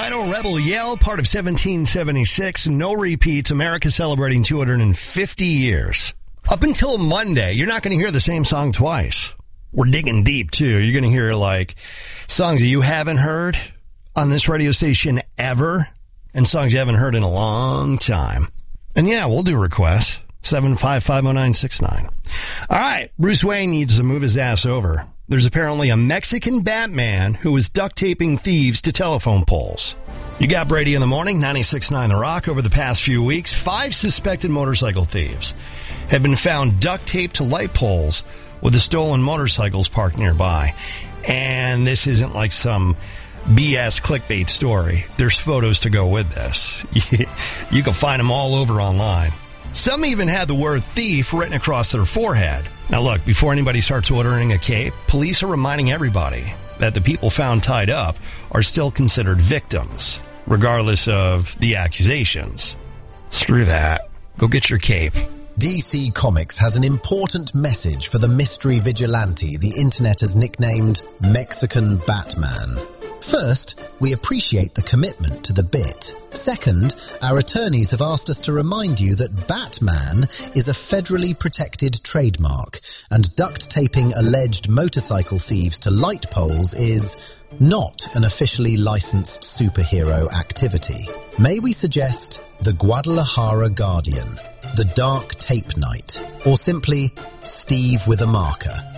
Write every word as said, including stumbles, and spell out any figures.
Dino Rebel Yell, part of seventeen seventy-six. No repeats. America celebrating two hundred fifty years. Up until Monday, you're not going to hear the same song twice. We're digging deep, too. You're going to hear, like, songs that you haven't heard on this radio station ever, and songs you haven't heard in a long time. And, yeah, we'll do requests. seven five five oh nine six nine. All right, Bruce Wayne needs to move his ass over. There's apparently a Mexican Batman who is duct taping thieves to telephone poles. You got Brady in the morning, ninety-six point nine The Rock. Over the past few weeks, five suspected motorcycle thieves have been found duct taped to light poles with the stolen motorcycles parked nearby. And this isn't like some B S clickbait story. There's photos to go with this. You can find them all over online. Some even had the word thief written across their forehead. Now look, before anybody starts ordering a cape, police are reminding everybody that the people found tied up are still considered victims, regardless of the accusations. Screw that. Go get your cape. D C Comics has an important message for the mystery vigilante the internet has nicknamed Mexican Batman. First, we appreciate the commitment to the bit. Second, our attorneys have asked us to remind you that Batman is a federally protected trademark, and duct taping alleged motorcycle thieves to light poles is not an officially licensed superhero activity. May we suggest the Guadalajara Guardian, the Dark Tape Knight, or simply Steve with a marker?